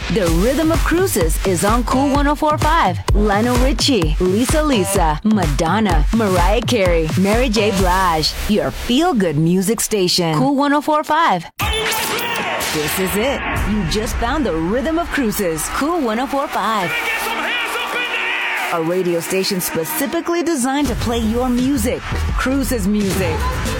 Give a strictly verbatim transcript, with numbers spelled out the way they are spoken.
The Rhythm of Cruises is on Cool one oh four point five. Lionel Richie, Lisa Lisa, Madonna, Mariah Carey, Mary J. Blige. Your feel-good music station. Cool one oh four point five. This is it. You just found the Rhythm of Cruises. Cool one oh four point five. A radio station specifically designed to play your music. Cruises music.